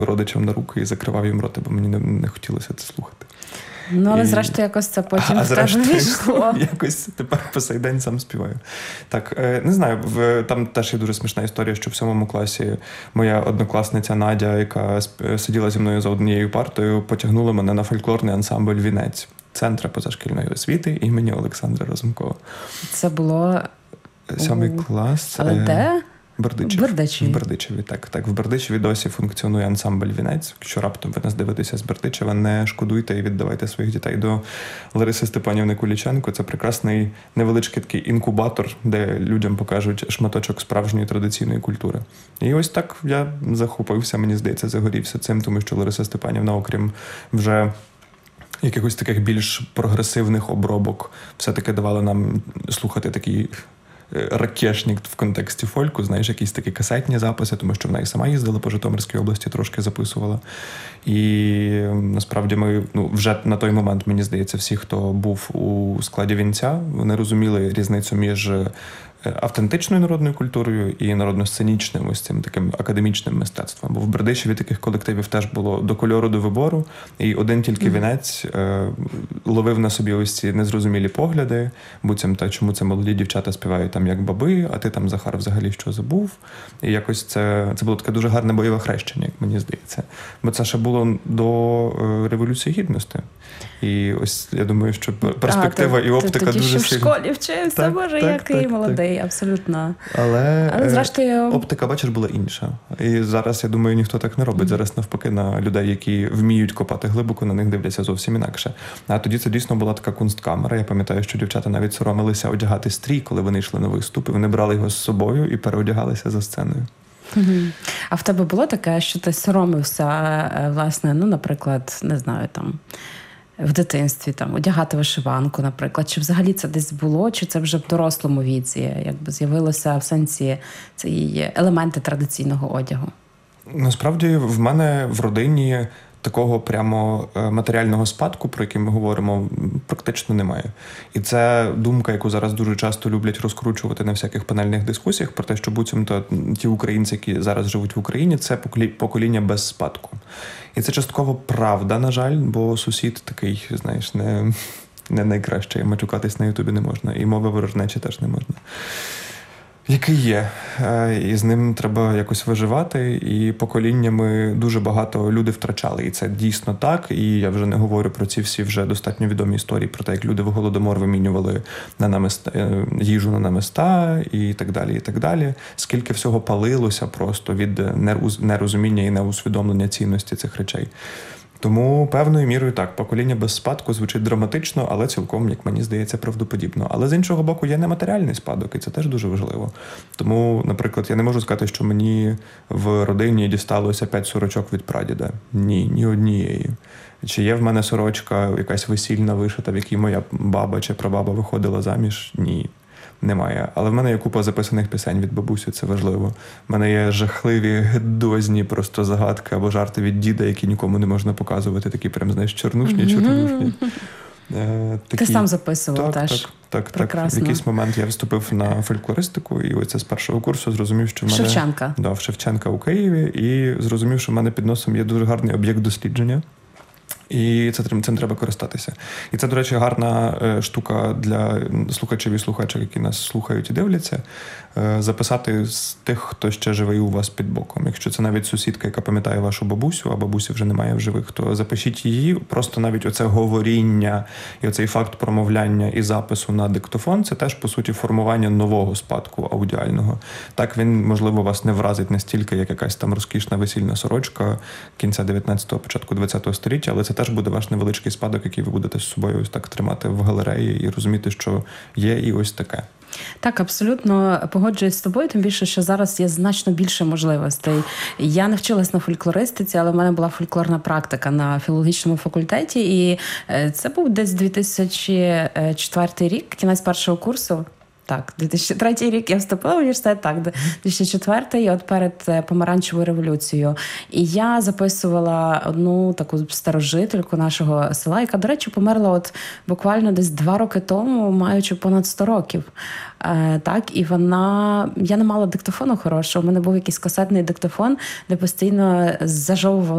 родичам на руки і закривав їм роти, бо мені не хотілося це слухати. Ну, але зрештою якось це потім в тебе війшло. Якось тепер по сей день сам співаю. Так, не знаю, там теж є дуже смішна історія, що в 7 класі моя однокласниця Надя, яка сиділа зі мною за однією партою, потягнула мене на фольклорний ансамбль «Вінець» Центра позашкільної освіти імені Олександра Розумкова. Це було... 7 клас. Але де? В Бердичеві, так. В Бердичеві досі функціонує ансамбль «Вінець». Якщо раптом ви нас дивитеся з Бердичева, не шкодуйте і віддавайте своїх дітей до Лариси Степанівни Куліченко. Це прекрасний невеличкий такий інкубатор, де людям покажуть шматочок справжньої традиційної культури. І ось так я захопився, мені здається, загорівся цим, тому що Лариса Степанівна, окрім вже якихось таких більш прогресивних обробок, все-таки давала нам слухати такі ракешник в контексті фольку, знаєш, якісь такі касетні записи, тому що вона і сама їздила по Житомирській області, трошки записувала. І насправді ми, вже на той момент, мені здається, всі, хто був у складі «Вінця», вони розуміли різницю між автентичною народною культурою і народно-сценічним, ось цим таким академічним мистецтвом. Бо в Бердичеві таких колективів теж було до кольору, до вибору, і один тільки «Вінець» ловив на собі ось ці незрозумілі погляди, буцімто, чому це молоді дівчата співають там як баби, а ти там, Захар, взагалі що забув. І якось це було таке дуже гарне бойове хрещення, як мені здається. Бо це ще було до Революції Гідності. І ось, я думаю, що перспектива і оптика дуже сильна. Ти ще в школі вчився, Боже, який молодий, абсолютно. Але зрештою... оптика, бачиш, була інша. І зараз, я думаю, ніхто так не робить. Зараз, навпаки, на людей, які вміють копати глибоко, на них дивляться зовсім інакше. А тоді це дійсно була така кунсткамера. Я пам'ятаю, що дівчата навіть соромилися одягати стрій, коли вони йшли на виступи. Вони брали його з собою і переодягалися за сценою. А в тебе було таке, що ти соромився, власне, наприклад, не знаю, там, в дитинстві, там, одягати вишиванку, наприклад, чи взагалі це десь було, чи це вже в дорослому віці, якби з'явилося в сенсі ці елементи традиційного одягу? Насправді, в мене в родині такого прямо матеріального спадку, про який ми говоримо, практично немає. І це думка, яку зараз дуже часто люблять розкручувати на всяких панельних дискусіях, про те, що буцімто ті українці, які зараз живуть в Україні, це покоління без спадку. І це частково правда, на жаль, бо сусід такий, знаєш, не найкращий, матюкатись на Ютубі не можна, і мови ворожнечі теж не можна. Який є. І з ним треба якось виживати, і поколіннями дуже багато люди втрачали. І це дійсно так, і я вже не говорю про ці всі вже достатньо відомі історії про те, як люди в Голодомор вимінювали їжу на намиста і так далі, і так далі. Скільки всього палилося просто від нерозуміння і неусвідомлення цінності цих речей. Тому певною мірою так, покоління без спадку звучить драматично, але цілком, як мені здається, правдоподібно. Але з іншого боку, є нематеріальний спадок, і це теж дуже важливо. Тому, наприклад, я не можу сказати, що мені в родині дісталося 5 сорочок від прадіда. Ні однієї. Чи є в мене сорочка якась весільна вишита, в якій моя баба чи прабаба виходила заміж? Ні. Немає. Але в мене є купа записаних пісень від бабусі, це важливо. В мене є жахливі, гидозні просто загадки або жарти від діда, які нікому не можна показувати, такі прям, знаєш, чорнушні. Ти сам записував теж. Так. В якийсь момент я вступив на фольклористику, і оце з першого курсу зрозумів, що в мене... Шевченка. Да, в Шевченка у Києві, і зрозумів, що в мене під носом є дуже гарний об'єкт дослідження. І цим треба користатися. І це, до речі, гарна штука для слухачів і слухачок, які нас слухають і дивляться, записати з тих, хто ще живий у вас під боком. Якщо це навіть сусідка, яка пам'ятає вашу бабусю, а бабусі вже немає в живих, то запишіть її. Просто навіть оце говоріння і оцей факт промовляння і запису на диктофон – це теж, по суті, формування нового спадку аудіального. Так він, можливо, вас не вразить настільки, як якась там розкішна весільна сорочка кінця 19-го, початку 20-го століття, але це теж буде ваш невеличкий спадок, який ви будете з собою ось так тримати в галереї і розуміти, що є і ось таке. Так, абсолютно погоджуюсь з тобою, тим більше, що зараз є значно більше можливостей. Я не вчилась на фольклористиці, але в мене була фольклорна практика на філологічному факультеті, і це був десь 2004 рік, кінець першого курсу. Так, 2003 рік я вступила в університет, так, 2004, от перед Помаранчевою революцією. І я записувала одну таку старожительку нашого села, яка, до речі, померла от буквально десь 2 роки тому, маючи понад 100 років. Так, і я не мала диктофону хорошого, у мене був якийсь касетний диктофон, де постійно зажовувала